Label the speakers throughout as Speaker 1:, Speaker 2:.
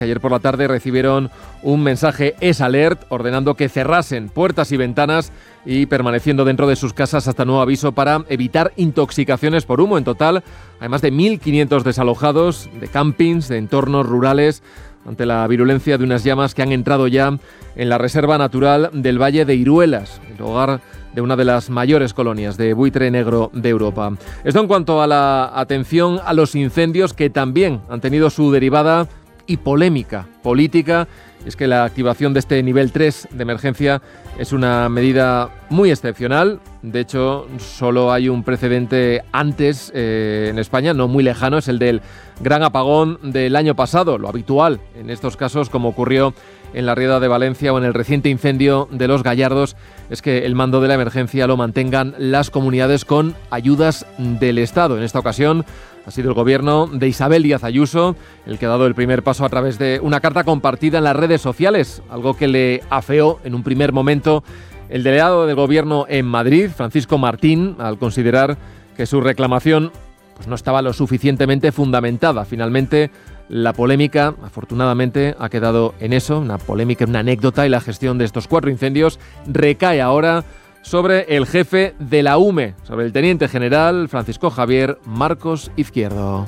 Speaker 1: Ayer por la tarde recibieron un mensaje S-Alert ordenando que cerrasen puertas y ventanas y permaneciendo dentro de sus casas hasta nuevo aviso para evitar intoxicaciones por humo. En total hay más de 1.500 desalojados de campings, de entornos rurales, ante la virulencia de unas llamas que han entrado ya en la Reserva Natural del Valle de Iruelas, el hogar de una de las mayores colonias de buitre negro de Europa. Esto en cuanto a la atención a los incendios, que también han tenido su derivada y polémica política. Es que la activación de este nivel 3 de emergencia es una medida muy excepcional. De hecho, solo hay un precedente antes en España, no muy lejano, es el del gran apagón del año pasado. Lo habitual en estos casos, como ocurrió en la Rieda de Valencia o en el reciente incendio de Los Gallardos, es que el mando de la emergencia lo mantengan las comunidades con ayudas del Estado. En esta ocasión ha sido el gobierno de Isabel Díaz Ayuso el que ha dado el primer paso a través de una carta compartida en las redes sociales, algo que le afeó en un primer momento el delegado del gobierno en Madrid, Francisco Martín, al considerar que su reclamación no estaba lo suficientemente fundamentada. Finalmente, la polémica, afortunadamente, ha quedado en eso, una polémica, una anécdota, y la gestión de estos 4 incendios recae ahora sobre el jefe de la UME, sobre el teniente general Francisco Javier Marcos Izquierdo.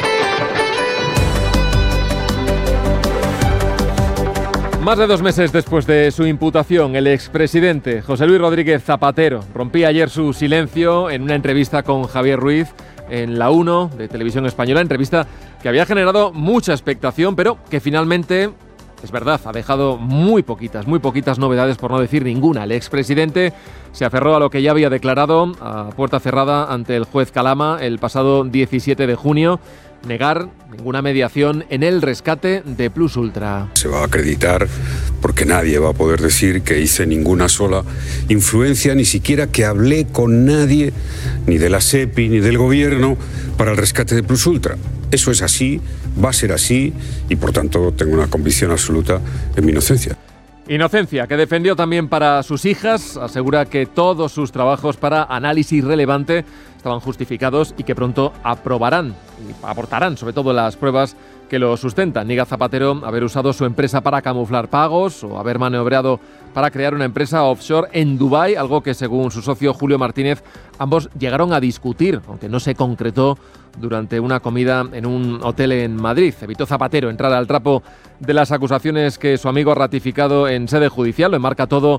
Speaker 1: Más de 2 meses después de su imputación, el expresidente José Luis Rodríguez Zapatero rompía ayer su silencio en una entrevista con Javier Ruiz en La 1 de Televisión Española, entrevista que había generado mucha expectación, pero que finalmente, es verdad, ha dejado muy poquitas novedades, por no decir ninguna. El expresidente se aferró a lo que ya había declarado a puerta cerrada ante el juez Calama el pasado 17 de junio, negar ninguna mediación en el rescate de Plus Ultra.
Speaker 2: Se va a acreditar porque nadie va a poder decir que hice ninguna sola influencia, ni siquiera que hablé con nadie, ni de la SEPI ni del gobierno, para el rescate de Plus Ultra. Eso es así, va a ser así, y por tanto tengo una convicción absoluta en mi inocencia.
Speaker 1: Inocencia que defendió también para sus hijas. Asegura que todos sus trabajos para análisis relevante estaban justificados y que pronto aprobarán y aportarán sobre todo las pruebas que lo sustentan. Niega Zapatero haber usado su empresa para camuflar pagos o haber maniobrado para crear una empresa offshore en Dubái, algo que según su socio Julio Martínez ambos llegaron a discutir, aunque no se concretó durante una comida en un hotel en Madrid. Evitó Zapatero entrar al trapo de las acusaciones que su amigo ha ratificado en sede judicial. Lo enmarca todo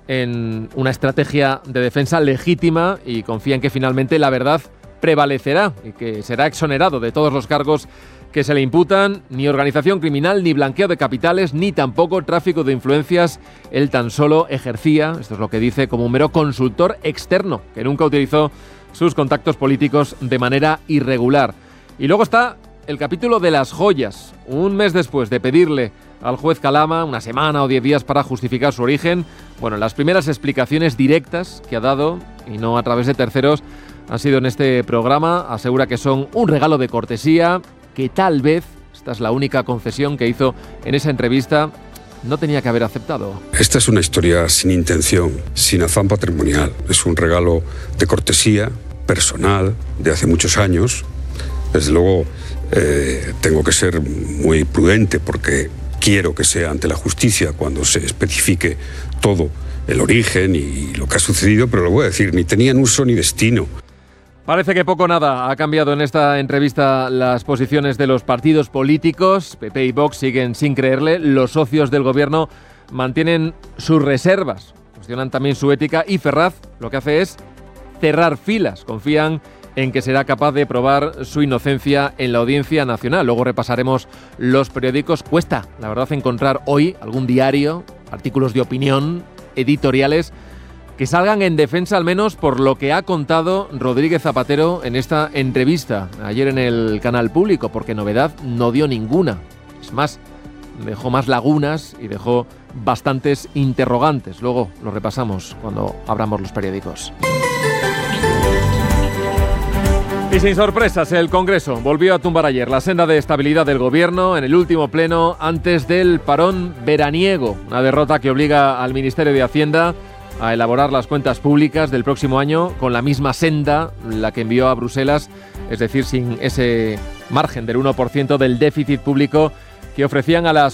Speaker 1: en una estrategia de defensa legítima y confía en que finalmente la verdad prevalecerá y que será exonerado de todos los cargos que se le imputan. Ni organización criminal, ni blanqueo de capitales, ni tampoco tráfico de influencias. Él tan solo ejercía, esto es lo que dice, como un mero consultor externo, que nunca utilizó sus contactos políticos de manera irregular. Y luego está el capítulo de las joyas. Un mes después de pedirle al juez Calama una semana o 10 días para justificar su origen, bueno, las primeras explicaciones directas que ha dado, y no a través de terceros, han sido en este programa. Asegura que son un regalo de cortesía, que tal vez, esta es la única concesión que hizo en esa entrevista, no tenía que haber aceptado.
Speaker 2: Esta es una historia sin intención, sin afán patrimonial. Es un regalo de cortesía personal de hace muchos años. Desde luego tengo que ser muy prudente porque quiero que sea ante la justicia cuando se especifique todo el origen y lo que ha sucedido, pero lo voy a decir, ni tenían uso ni destino.
Speaker 1: Parece que poco o nada ha cambiado en esta entrevista las posiciones de los partidos políticos. PP y Vox siguen sin creerle. Los socios del gobierno mantienen sus reservas, cuestionan también su ética, y Ferraz lo que hace es cerrar filas. Confían en que será capaz de probar su inocencia en la Audiencia Nacional. Luego repasaremos los periódicos. Cuesta, la verdad, encontrar hoy algún diario, artículos de opinión, editoriales que salgan en defensa, al menos por lo que ha contado Rodríguez Zapatero en esta entrevista ayer en el canal público, porque novedad no dio ninguna. Es más, dejó más lagunas y dejó bastantes interrogantes. Luego lo repasamos cuando abramos los periódicos. Y sin sorpresas, el Congreso volvió a tumbar ayer la senda de estabilidad del Gobierno en el último pleno antes del parón veraniego. Una derrota que obliga al Ministerio de Hacienda a elaborar las cuentas públicas del próximo año con la misma senda, la que envió a Bruselas, es decir, sin ese margen del 1% del déficit público que ofrecían a las